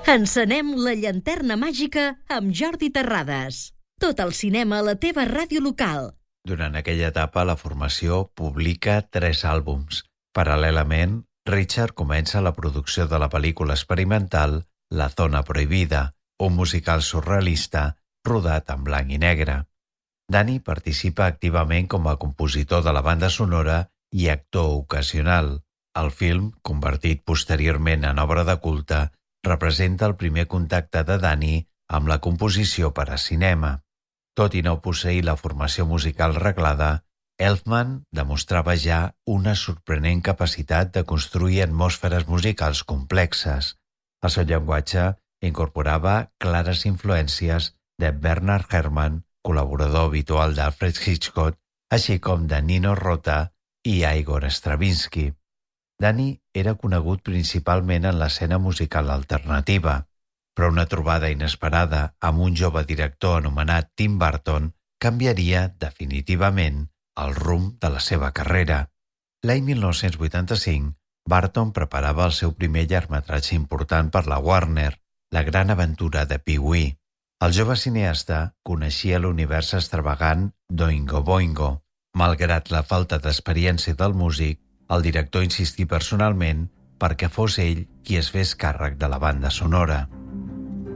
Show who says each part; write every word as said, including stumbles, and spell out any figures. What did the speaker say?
Speaker 1: Encenem la llanterna màgica amb Jordi Terrades. Tot el cinema a la teva ràdio local.
Speaker 2: Durant aquella etapa, la formació publica tres àlbums. Paral·lelament, Richard comença la producció de la pel·lícula experimental La Zona Prohibida, un musical surrealista rodat en blanc i negre. Danny participa activament com a compositor de la banda sonora i actor ocasional. El film, convertit posteriorment en obra de culte, representa el primer contacte de Danny amb la composició per a cinema. Tot i no posseir la formació musical reglada, Elfman demostrava ja una sorprenent capacitat de construir atmosferes musicals complexes. El seu llenguatge incorporava clares influències de Bernard Herrmann, col·laborador habitual d'Alfred Hitchcock, així com de Nino Rota i Igor Stravinsky. Danny era conegut principalment en l'escena musical alternativa, però una trobada inesperada amb un jove director anomenat Tim Burton canviaria definitivament el rumb de la seva carrera. L'any mil nou-cents vuitanta-cinc, Burton preparava el seu primer llargmetratge important per la Warner, La gran aventura de Pee-wee. El jove cineasta coneixia l'univers extravagant d'Oingo Boingo. Malgrat la falta d'experiència del músic, el director insistí personalment perquè fos ell qui es fes càrrec de la banda sonora.